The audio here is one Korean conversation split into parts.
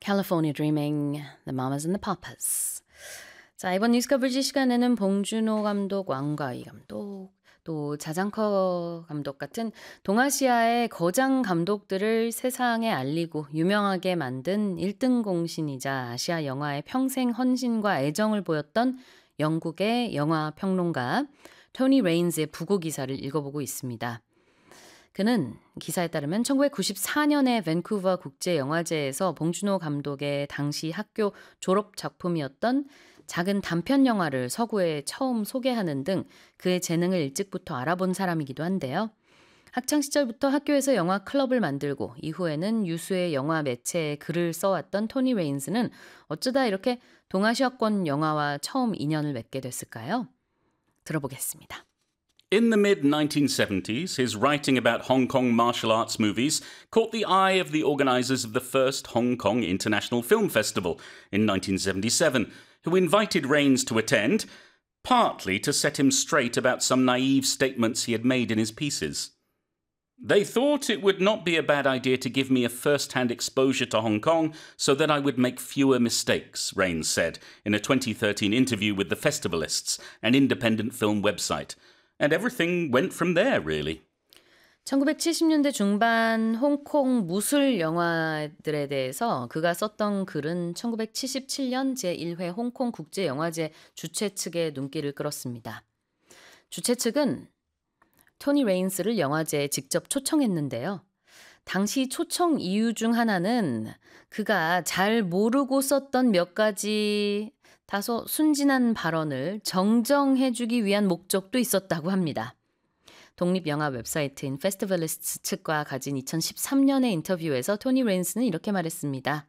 California Dreaming, The Mamas and the Papas. 자, 이번 뉴스 커버지 시간에는 봉준호 감독, 왕가희 감독, 또 자장커 감독 같은 동아시아의 거장 감독들을 세상에 알리고 유명하게 만든 1등 공신이자 아시아 영화의 평생 헌신과 애정을 보였던 영국의 영화 평론가 토니 레인즈의 부고 기사를 읽어보고 있습니다. 그는 기사에 따르면 1994년에 밴쿠버 국제영화제에서 봉준호 감독의 당시 학교 졸업 작품이었던 작은 단편 영화를 서구에 처음 소개하는 등 그의 재능을 일찍부터 알아본 사람이기도 한데요. 학창 시절부터 학교에서 영화 클럽을 만들고 이후에는 유수의 영화 매체에 글을 써왔던 토니 레인즈는 어쩌다 이렇게 동아시아권 영화와 처음 인연을 맺게 됐을까요? 들어보겠습니다. In the mid-1970s, his writing about Hong Kong martial arts movies caught the eye of the organisers of the first Hong Kong International Film Festival in 1977, who invited Rains to attend, partly to set him straight about some naive statements he had made in his pieces. They thought it would not be a bad idea to give me a first-hand exposure to Hong Kong so that I would make fewer mistakes, Rains said in a 2013 interview with the Festivalists, an independent film website. And everything went from there, really. 1970년대 중반 홍콩 무술 영화들에 대해서 그가 썼던 글은 1977년 제1회 홍콩 국제영화제 주최 측의 눈길을 끌었습니다. 주최 측은 토니 레인스를 영화제에 직접 초청했는데요. 당시 초청 이유 중 하나는 그가 잘 모르고 썼던 몇 가지 다소 순진한 발언을 정정해주기 위한 목적도 있었다고 합니다. 독립영화 웹사이트인 페스티벌리스트 측과 가진 2013년의 인터뷰에서 토니 레인스는 이렇게 말했습니다.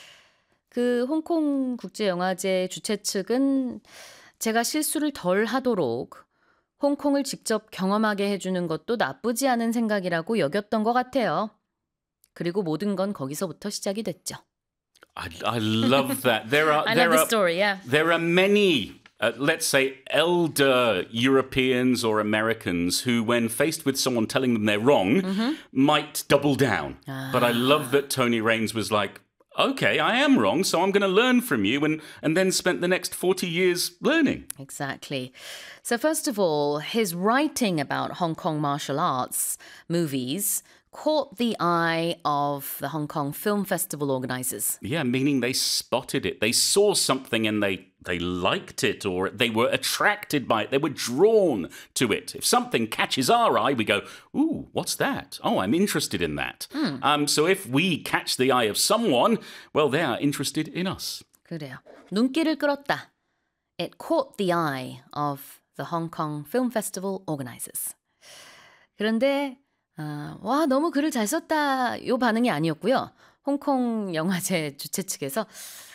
그 홍콩 국제영화제 주최 측은 제가 실수를 덜 하도록 홍콩을 직접 경험하게 해주는 것도 나쁘지 않은 생각이라고 여겼던 것 같아요. 그리고 모든 건 거기서부터 시작이 됐죠. I love that. I love the story, yeah. There are many, let's say, elder Europeans or Americans who, when faced with someone telling them they're wrong, might double down. But I love that Tony Raines was like, okay, I am wrong, so I'm going to learn from you, and then spent the next 40 years learning. Exactly. So first of all, his writing about Hong Kong martial arts movies caught the eye of the Hong Kong Film Festival organizers. Yeah, meaning they spotted it. They saw something and they liked it, or they were attracted by it. They were drawn to it. If something catches our eye, we go, ooh, what's that? Oh, I'm interested in that. So if we catch the eye of someone, well, they are interested in us. 그래요. 눈길을 끌었다. It caught the eye of the Hong Kong Film Festival organizers. 그런데 와, 너무 글을 잘 썼다 요 반응이 아니었고요. 홍콩 영화제 주최 측에서